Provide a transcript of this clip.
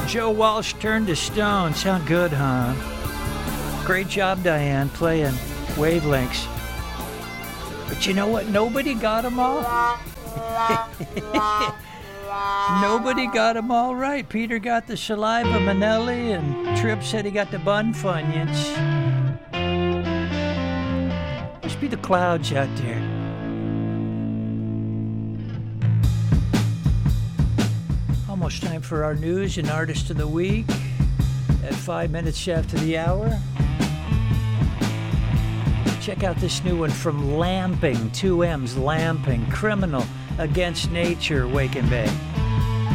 Joe Walsh turned to stone. Sound good, huh? Great job, Diane, playing Wavelengths. But you know what? Nobody got them all. Nobody got them all right. Peter got the Saliva Minnelli, and Tripp said he got the Bun Funyuns. Must be the clouds out there. Almost time for our news and artist of the week at 5 minutes after the hour. Check out this new one from Lamping, 2 M's, Lamping, Criminal Against Nature, Wake and Bake.